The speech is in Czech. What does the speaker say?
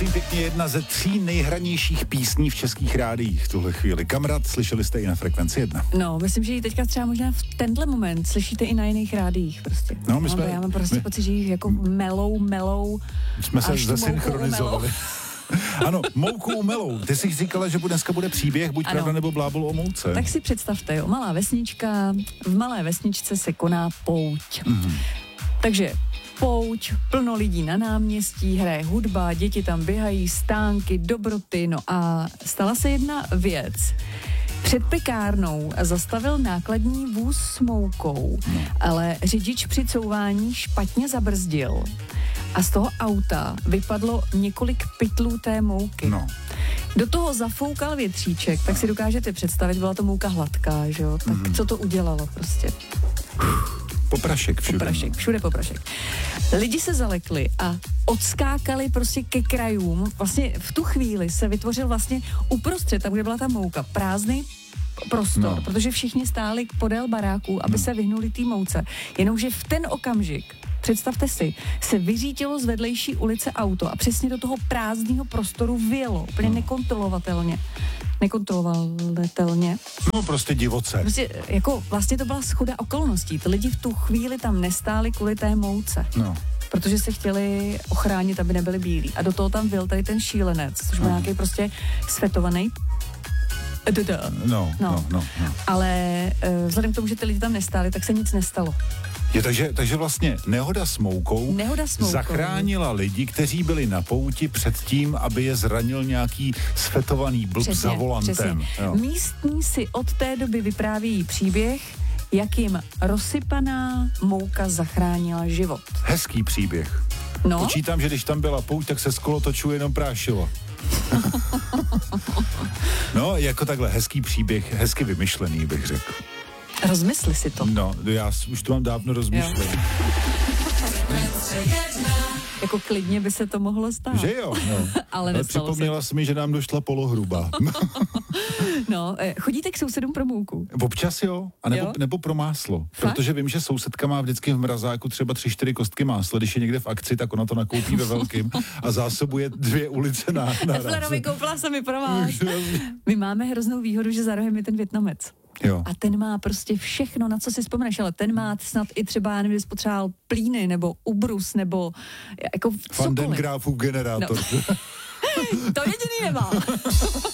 prosím pěkně, jedna ze 3 nejhranějších písní v českých rádiích v tuhle chvíli. Kamarád, slyšeli jste i na Frekvenci 1. No, myslím, že ji teďka třeba možná v tenhle moment slyšíte i na jiných rádiích prostě. No, já mám prostě pocit, že ji jako melou. Jsme se zasynchronizovali. Ano, moukou melou. Ty jsi říkala, že dneska bude příběh, buď pravda nebo blábol o mouce. Tak si představte, jo, malá vesnička, v malé vesničce se koná pouť. Takže pouť, plno lidí na náměstí, hraje hudba, děti tam běhají, stánky, dobroty, no a stala se jedna věc. Před pekárnou zastavil nákladní vůz s moukou, ale řidič při couvání špatně zabrzdil a z toho auta vypadlo několik pytlů té mouky. No. Do toho zafoukal větříček, tak si dokážete představit, byla to mouka hladká, že jo? Tak co to udělalo prostě? Poprašek všude. Všude poprašek. Lidi se zalekli a odskákali prostě ke krajům. Vlastně v tu chvíli se vytvořil vlastně uprostřed, tam, kde byla ta mouka, prázdný prostor, protože všichni stáli podél baráků, aby se vyhnuli té mouce. Jenomže v ten okamžik, představte si, se vyřítilo z vedlejší ulice auto a přesně do toho prázdného prostoru vyjelo, úplně nekontrolovatelně. No prostě divoce. Prostě jako vlastně to byla shoda okolností. Ty lidi v tu chvíli tam nestáli kvůli té mouce. No. Protože se chtěli ochránit, aby nebyli bílí. A do toho tam byl tady ten šílenec, což byl nějaký prostě svetovaný. No. Ale vzhledem k tomu, že ty lidi tam nestáli, tak se nic nestalo. Takže vlastně nehoda s moukou zachránila lidi, kteří byli na pouti před tím, aby je zranil nějaký svetovaný blb za volantem. Místní si od té doby vyprávějí příběh, jak jim rozsypaná mouka zachránila život. Hezký příběh. No? Počítám, že když tam byla pouť, tak se z kolotočů jenom prášilo. No, jako takhle hezký příběh, hezky vymyšlený, bych řekl. Rozmysli si to. No, já už to mám dávno rozmyšlený. Jako klidně by se to mohlo stát. Že jo? No. Ale připomněla jsi mi, že nám došla polohrubá. No, chodíte k sousedům pro mouku? Občas jo, nebo pro máslo. Fakt? Protože vím, že sousedka má vždycky v mrazáku třeba 3-4 kostky másla, když je někde v akci, tak ona to nakoupí ve velkým a zásobuje 2 ulice na Eflerovi, koupila jsem mi pro vás. My máme hroznou výhodu, že za rohem je ten Vietnamec. Jo. A ten má prostě všechno, na co si vzpomeneš, ale ten má snad i třeba, já nevím, spotřeboval plíny, nebo ubrus, nebo jako cokoliv. Van den Graafův generátor. No. To jediný nemá.